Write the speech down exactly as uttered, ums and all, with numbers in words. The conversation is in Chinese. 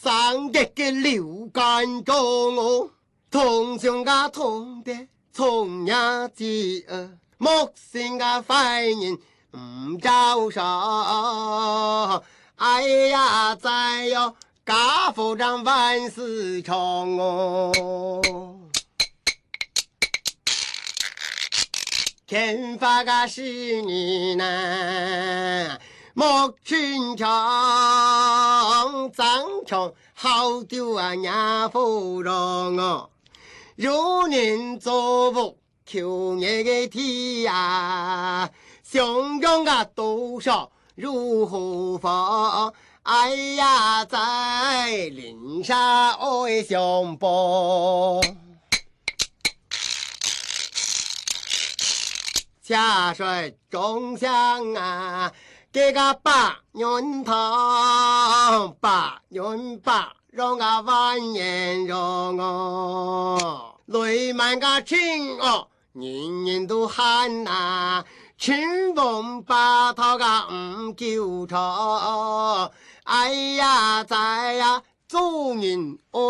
上嘅嘅流干中哦，同上嘅同的從呀子呃，木星嘅反應唔招手，哎呀在喲家父長萬事長哦。天發個是你呢，莫群長張長好丟啊nhà夫人哦，如年做福求你嘅天啊，相中嘅多少如何法？哎呀，在林下愛相報。下水中香啊，這個八元堂，八元八讓啊萬年容哦，累滿個情哦，人人都喊啊，春風八頭個唔叫錯，哎呀在呀做人哦。